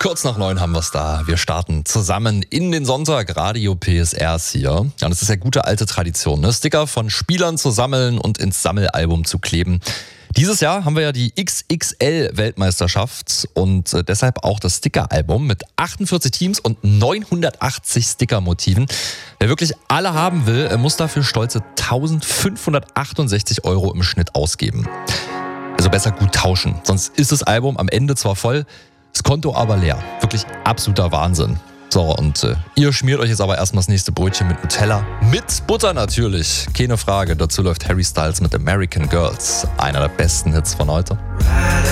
Kurz nach 9 haben wir es da. Wir starten zusammen in den Sonntag. Radio PSR ist hier. Und es ist ja gute alte Tradition, ne? Sticker von Spielern zu sammeln und ins Sammelalbum zu kleben. Dieses Jahr haben wir ja die XXL-Weltmeisterschaft und deshalb auch das Sticker-Album mit 48 Teams und 980 Sticker-Motiven. Wer wirklich alle haben will, muss dafür stolze 1.568 € im Schnitt ausgeben. Also besser gut tauschen, sonst ist das Album am Ende zwar voll, das Konto aber leer. Wirklich absoluter Wahnsinn. So, und ihr schmiert euch jetzt aber erstmal das nächste Brötchen mit Nutella. Mit Butter natürlich, keine Frage. Dazu läuft Harry Styles mit American Girls. Einer der besten Hits von heute.